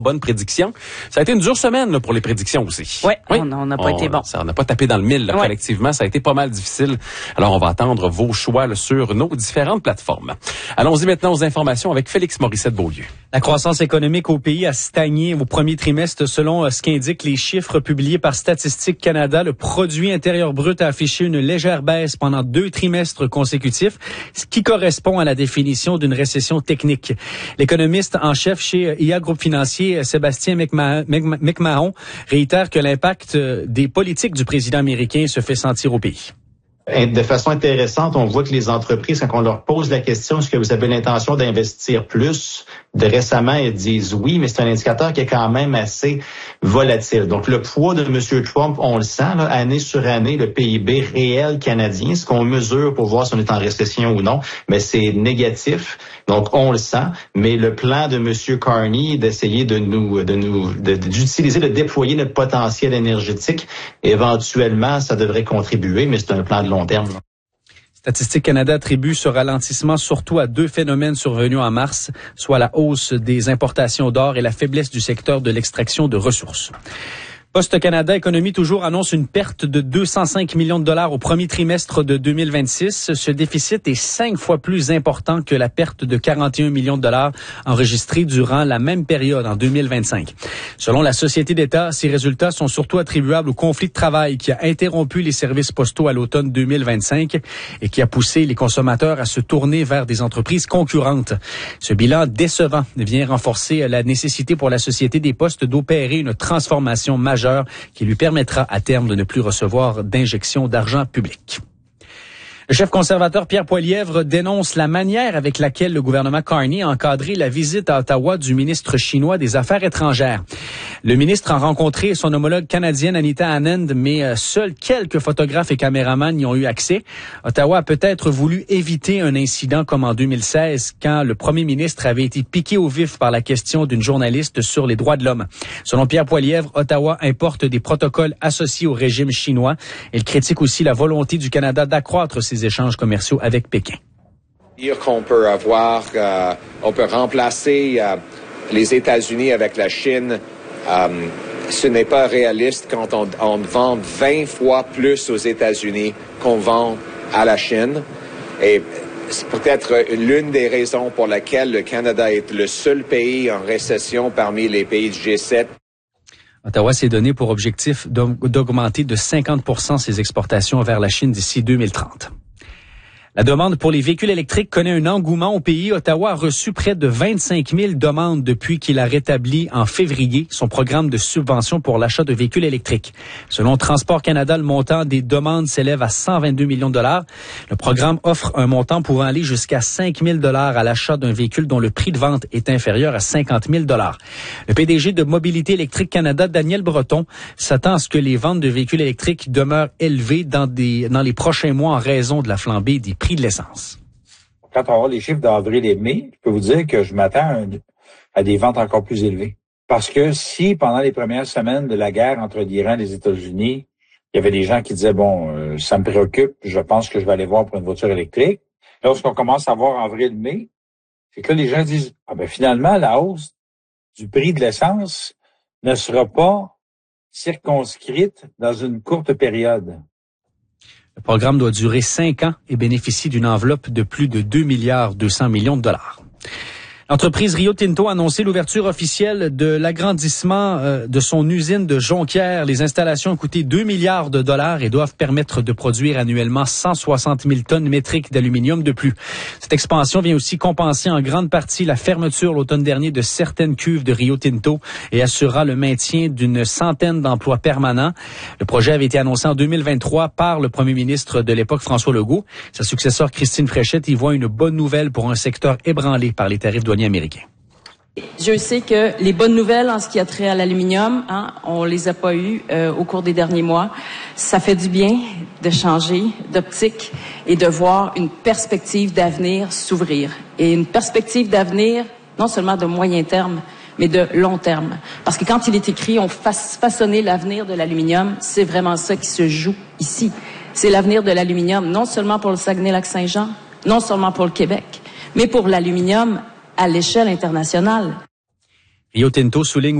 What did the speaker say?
Bonne prédiction. Ça a été une dure semaine là, pour les prédictions aussi. Ouais, oui, on n'a pas été bon. Ça n'a pas tapé dans le mille là, collectivement. Ça a été pas mal difficile. Alors, on va attendre vos choix là, sur nos différentes plateformes. Allons-y maintenant aux informations avec Félix Morissette-Beaulieu. La croissance économique au pays a stagné au premier trimestre selon ce qu'indiquent les chiffres publiés par Statistique Canada. Le produit intérieur brut a affiché une légère baisse pendant 2 trimestres consécutifs, ce qui correspond à la définition d'une récession technique. L'économiste en chef chez IA Groupe Financier, Sébastien McMahon, réitère que l'impact des politiques du président américain se fait sentir au pays. De façon intéressante, on voit que les entreprises, quand on leur pose la question, est-ce que vous avez l'intention d'investir plus, récemment, elles disent oui, mais c'est un indicateur qui est quand même assez volatile. Donc, le poids de M. Trump, on le sent, là, année sur année, le PIB réel canadien, ce qu'on mesure pour voir si on est en récession ou non, mais c'est négatif. Donc, on le sent. Mais le plan de M. Carney d'essayer d'utiliser, de déployer notre potentiel énergétique, éventuellement, ça devrait contribuer, mais c'est un plan de long terme. Statistique Canada attribue ce ralentissement surtout à 2 phénomènes survenus en mars, soit la hausse des importations d'or et la faiblesse du secteur de l'extraction de ressources. Poste Canada Économie toujours annonce une perte de 205 millions de dollars au premier trimestre de 2026. Ce déficit est 5 fois plus important que la perte de 41 millions de dollars enregistrée durant la même période en 2025. Selon la Société d'État, ces résultats sont surtout attribuables au conflit de travail qui a interrompu les services postaux à l'automne 2025 et qui a poussé les consommateurs à se tourner vers des entreprises concurrentes. Ce bilan décevant vient renforcer la nécessité pour la Société des Postes d'opérer une transformation majeure qui lui permettra à terme de ne plus recevoir d'injection d'argent public. Le chef conservateur Pierre Poilievre dénonce la manière avec laquelle le gouvernement Carney a encadré la visite à Ottawa du ministre chinois des Affaires étrangères. Le ministre a rencontré son homologue canadienne Anita Anand, mais seuls quelques photographes et caméramans y ont eu accès. Ottawa a peut-être voulu éviter un incident comme en 2016, quand le premier ministre avait été piqué au vif par la question d'une journaliste sur les droits de l'homme. Selon Pierre Poilievre, Ottawa importe des protocoles associés au régime chinois. Il critique aussi la volonté du Canada d'accroître ses échanges commerciaux avec Pékin. Dire qu'on peut on peut remplacer les États-Unis avec la Chine, ce n'est pas réaliste quand on vend 20 fois plus aux États-Unis qu'on vend à la Chine. Et c'est peut-être l'une des raisons pour laquelle le Canada est le seul pays en récession parmi les pays du G7. Ottawa s'est donné pour objectif d'augmenter de 50% ses exportations vers la Chine d'ici 2030. La demande pour les véhicules électriques connaît un engouement au pays. Ottawa a reçu près de 25 000 demandes depuis qu'il a rétabli en février son programme de subvention pour l'achat de véhicules électriques. Selon Transport Canada, le montant des demandes s'élève à 122 millions de dollars. Le programme offre un montant pouvant aller jusqu'à 5 000 dollars à l'achat d'un véhicule dont le prix de vente est inférieur à 50 000 dollars. Le PDG de Mobilité électrique Canada, Daniel Breton, s'attend à ce que les ventes de véhicules électriques demeurent élevées dans les prochains mois en raison de la flambée des prix de l'essence. Quand on voit les chiffres d'avril et mai, je peux vous dire que je m'attends à des ventes encore plus élevées. Parce que si, pendant les premières semaines de la guerre entre l'Iran et les États-Unis, il y avait des gens qui disaient, ça me préoccupe, je pense que je vais aller voir pour une voiture électrique. Lorsqu'on commence à voir avril-mai, c'est que là, les gens disent, finalement, la hausse du prix de l'essence ne sera pas circonscrite dans une courte période. Le programme doit durer 5 ans et bénéficie d'une enveloppe de plus de 2,2 milliards de dollars. L'entreprise Rio Tinto a annoncé l'ouverture officielle de l'agrandissement de son usine de Jonquière. Les installations ont coûté 2 milliards de dollars et doivent permettre de produire annuellement 160 000 tonnes métriques d'aluminium de plus. Cette expansion vient aussi compenser en grande partie la fermeture l'automne dernier de certaines cuves de Rio Tinto et assurera le maintien d'une centaine d'emplois permanents. Le projet avait été annoncé en 2023 par le premier ministre de l'époque, François Legault. Sa successeur, Christine Fréchette, y voit une bonne nouvelle pour un secteur ébranlé par les tarifs douaniers américains. Je sais que les bonnes nouvelles en ce qui a trait à l'aluminium, on les a pas eues au cours des derniers mois. Ça fait du bien de changer d'optique et de voir une perspective d'avenir s'ouvrir. Et une perspective d'avenir, non seulement de moyen terme, mais de long terme. Parce que quand il est écrit, on façonner l'avenir de l'aluminium, c'est vraiment ça qui se joue ici. C'est l'avenir de l'aluminium, non seulement pour le Saguenay-Lac-Saint-Jean, non seulement pour le Québec, mais pour l'aluminium à l'échelle internationale. Rio Tinto souligne